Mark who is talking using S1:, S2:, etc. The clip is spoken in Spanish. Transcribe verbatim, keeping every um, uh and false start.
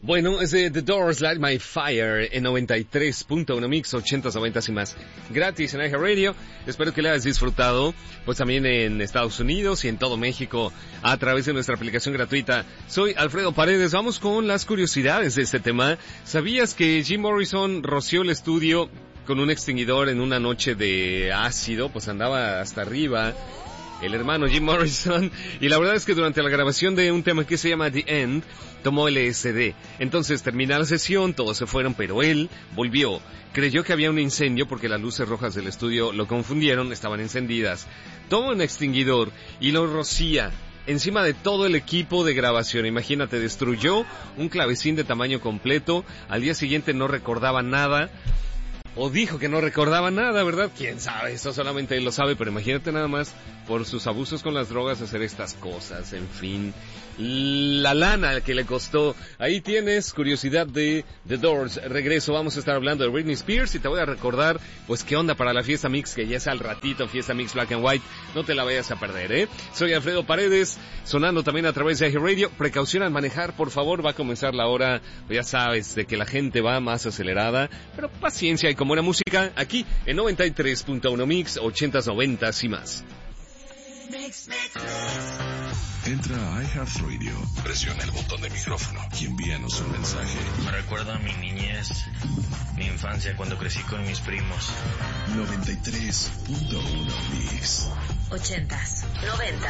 S1: Bueno, es de The Doors, Light My Fire, en noventa y tres punto uno Mix, ochentas, noventas y más. Gratis en iHeartRadio. Espero que le hayas disfrutado, pues también en Estados Unidos y en todo México, a través de nuestra aplicación gratuita. Soy Alfredo Paredes. Vamos con las curiosidades de este tema. ¿Sabías que Jim Morrison roció el estudio con un extinguidor en una noche de ácido? Pues andaba hasta arriba el hermano Jim Morrison, y la verdad es que durante la grabación de un tema que se llama The End, tomó L S D. Entonces termina la sesión, todos se fueron, pero él volvió. Creyó que había un incendio porque las luces rojas del estudio lo confundieron, estaban encendidas. Toma un extinguidor y lo rocía encima de todo el equipo de grabación. Imagínate, destruyó un clavecín de tamaño completo. Al día siguiente no recordaba nada. O dijo que no recordaba nada, ¿verdad? ¿Quién sabe? Eso solamente él lo sabe, pero imagínate nada más, por sus abusos con las drogas, hacer estas cosas, en fin. La lana que le costó. Ahí tienes curiosidad de The Doors. Regreso, vamos a estar hablando de Britney Spears y te voy a recordar, pues, qué onda para la Fiesta Mix, que ya es al ratito, Fiesta Mix Black and White. No te la vayas a perder, ¿eh? Soy Alfredo Paredes, sonando también a través de iHeartRadio. Precaución al manejar, por favor, va a comenzar la hora, ya sabes, de que la gente va más acelerada, pero paciencia, y como buena música, aquí en noventa y tres punto uno Mix, ochentas, noventas y más.
S2: Mix, mix, mix. Entra a iHeartRadio, presiona el botón de micrófono y envíanos un mensaje.
S3: Me recuerda a mi niñez, mi infancia cuando crecí con mis primos.
S2: noventa y tres punto uno Mix.
S4: Ochentas, noventas.